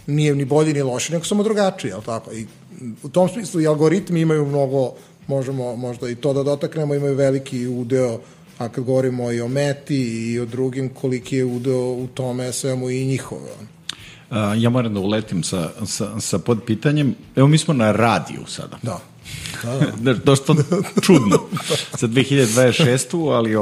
nije ni bolji ni loši, nego samo drugačiji, jel tako? I u tom smislu i algoritmi imaju mnogo, možemo možda i to da dotaknemo, imaju veliki udeo, a kad govorimo i o Meti i o drugim, koliki je udeo u tome svemu i njihove. Ja moram da uletim sa podpitanjem. Evo, mi smo na radiju sada. Da. Dosta čudno za 2026. ali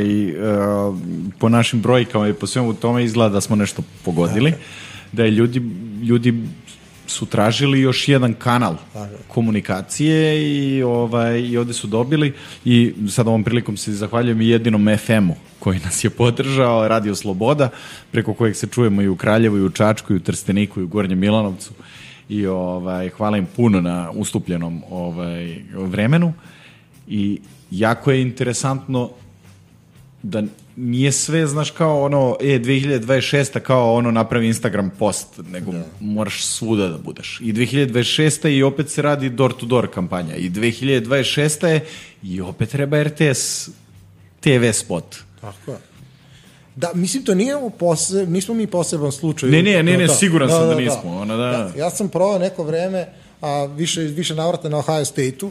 po našim brojkama i po svemu tome izgleda da smo nešto pogodili. Da je ljudi su tražili još jedan kanal komunikacije i ovde su dobili i sad ovom prilikom se zahvaljujem i jedinom FM-u koji nas je podržao, Radio Sloboda, preko kojeg se čujemo i u Kraljevu, i u Čačku, i u Trsteniku, i u Gornjem Milanovcu i hvala im puno na ustupljenom vremenu i jako je interesantno da nije sve, znaš, kao 2026. kao napravi Instagram post, nego moraš svuda da budeš. I 2026. i opet se radi door-to-door kampanja. I 2026. je i opet treba RTS TV spot. Tako je. Da, mislim, to nije nismo mi poseban slučaj. Ne, siguran sam da nismo. Ja sam provao neko vreme, više navrata na Ohio State-u,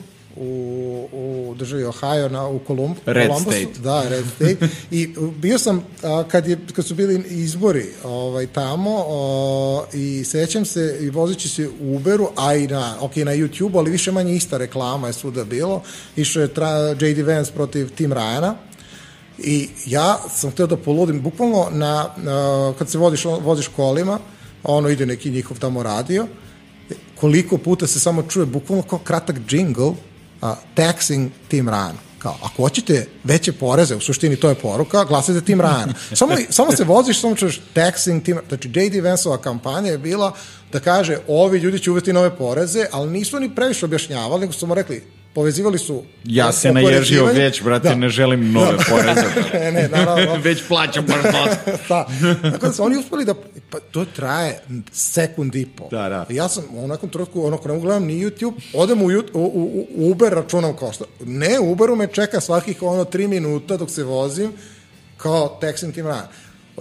u državi Ohio, u Columbusu. Red State. Da, Red State. I bio sam, kad su bili izbori tamo, i sećam se, i vozeći se u Uberu, a i na YouTube, ali više manje ista reklama je svuda bilo. Išao je J.D. Vance protiv Tim Ryana. I ja sam htio da poludim, bukvalno kad se voziš kolima, ide neki njihov tamo radio, koliko puta se samo čuje, bukvalno kao kratak džingl, taxing Tim Ryan. Kao, ako hoćete veće poreze, u suštini to je poruka, glasajte Tim Ryan. Samo se voziš, samo čuješ taxing Tim Ryan. Znači, J.D. Vanceova kampanja je bila da kaže, ovi ljudi će uvesti nove poreze, ali nisu ni previše objašnjavali, nego su mu rekli, povezivali su... Ja se naježio već, brate, ne želim nove poreze. Ne, naravno. Već plaćam baš dosta. Da. Tako da su oni uspeli da... Pa to traje sekund i po. Da. Ja sam u nekom trenutku, ako ne gledam ni YouTube, odem u Uber, računam košta. Ne, u Uberu me čeka svakih 3 minuta dok se vozim, kao taxing Tim Ryan.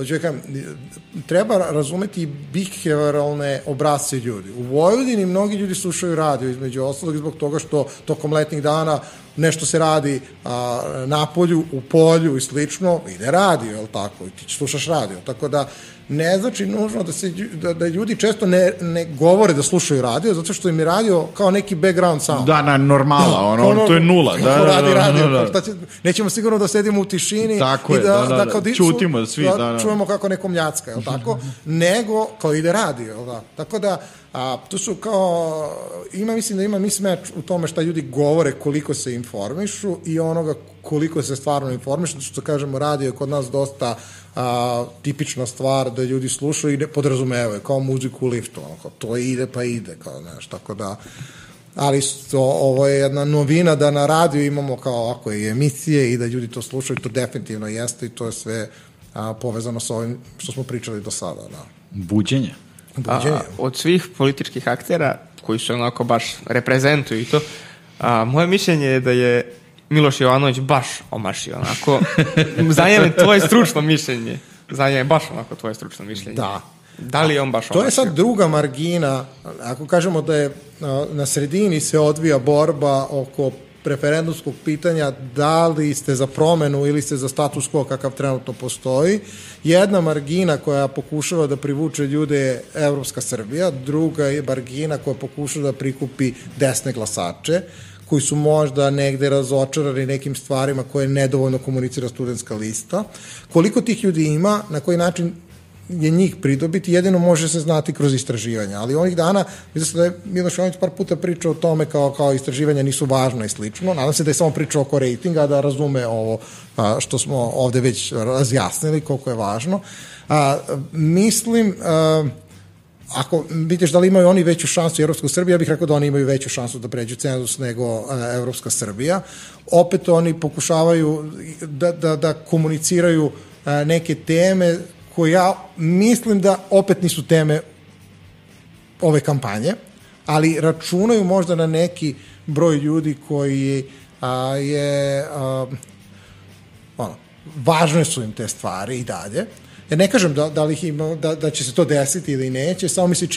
Treba razumeti behavioralne obrazce ljudi. U Vojvodini mnogi ljudi slušaju radio, između ostalog, zbog toga što tokom letnjih dana nešto se radi na polju, u polju i slično, ide radio, je li tako? I ti slušaš radio. Tako da ne znači nužno da ljudi često ne govore da slušaju radio, zato što im je radio kao neki background sound. Da, normala, to je nula. Radi radio. Nećemo sigurno da sedimo u tišini i da čutimo svi. Čujemo kako neko mljacka, je li tako? Nego kao ide radio, je li da? Tako da, tu su kao, mislim da ima mismatch u tome šta ljudi govore, koliko se informišu i onoga koliko se stvarno informišu, što kažemo, radio je kod nas dosta tipična stvar da ljudi slušaju i ne podrazumevaju, kao muziku u liftu, to ide pa ide, kao nešto, tako da, ali ovo je jedna novina da na radiju imamo kao ovako i emisije i da ljudi to slušaju, to definitivno jeste i to je sve povezano sa ovim što smo pričali do sada. Da. Buđenje. Od svih političkih aktera koji se onako baš reprezentuju i to, moje mišljenje je da je Miloš Jovanović baš omašio onako. Zanima me tvoje stručno mišljenje. Da li je on baš omašio? To je sad druga margina. Ako kažemo da je na sredini se odvija borba oko referendumskog pitanja da li ste za promenu ili ste za status quo kakav trenutno postoji. Jedna margina koja pokušava da privuče ljude je Evropska Srbija, druga je margina koja pokušava da prikupi desne glasače, koji su možda negde razočarani nekim stvarima koje nedovoljno komunicira studentska lista. Koliko tih ljudi ima, na koji način je njih pridobiti, jedino može se znati kroz istraživanja. Ali ovih dana, mislim da je Miloš Jovanović par puta pričao o tome kao istraživanja nisu važna i slično. Nadam se da je samo pričao oko rejtinga, da razume ovo što smo ovde već razjasnili, koliko je važno. Mislim... Ako vidiš da li imaju oni veću šansu Evropska Srbija, ja bih rekao da oni imaju veću šansu da pređu cenzus nego Evropska Srbija. Opet oni pokušavaju da komuniciraju neke teme koje ja mislim da opet nisu teme ove kampanje, ali računaju možda na neki broj ljudi koji je važne su im te stvari i dalje. Ja ne kažem da će se to desiti ili neće, samo mi se